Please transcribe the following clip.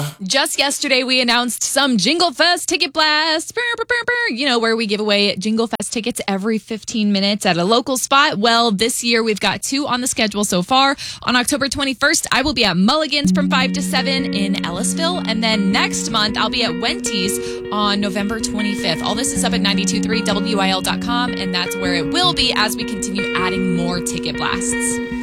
Just yesterday, we announced some Jingle Fest ticket blasts, where we give away Jingle Fest tickets every 15 minutes at a local spot. Well, this year, we've got 2 on the schedule so far. On October 21st, I will be at Mulligan's from 5 to 7 in Ellisville. And then next month, I'll be at Wenty's on November 25th. All this is up at 923WIL.com, and that's where it will be as we continue adding more ticket blasts.